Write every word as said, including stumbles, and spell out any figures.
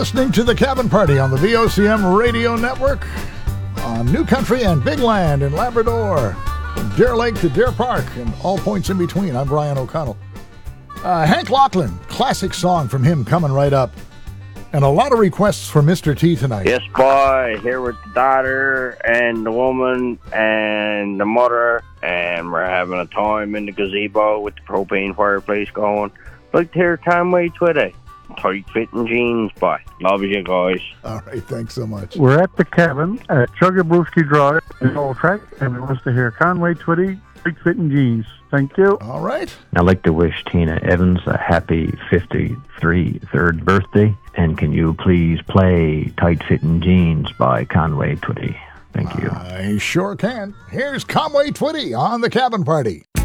Listening to the Cabin Party on the V O C M Radio Network on New Country and Big Land in Labrador, from Deer Lake to Deer Park and all points in between. I'm Brian O'Connell. Uh, Hank Lachlan, classic song from him coming right up. And a lot of requests for Mister T tonight. Yes, boy. Here with the daughter and the woman and the mother, and we're having a time in the gazebo with the propane fireplace going. Like to hear Conway Twitty. Tight fitting jeans, boy. Love you guys. All right, thanks so much. We're at the cabin at Chuggabrewski Drive in Old Track, and we want to hear Conway Twitty, tight fitting jeans. Thank you. All right. I'd like to wish Tina Evans a happy fifty-three third birthday, and can you please play Tight Fitting Jeans by Conway Twitty? Thank you. I sure can. Here's Conway Twitty on the Cabin Party.